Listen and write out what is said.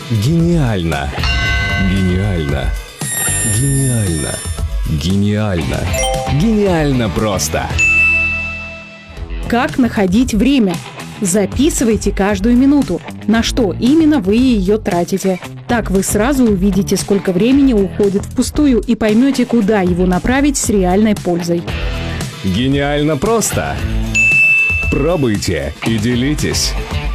Гениально! Гениально! Гениально! Гениально! Гениально просто! Как находить время? Записывайте каждую минуту, на что именно вы ее тратите. Так вы сразу увидите, сколько времени уходит впустую, и поймете, куда его направить с реальной пользой. Гениально просто! Пробуйте и делитесь!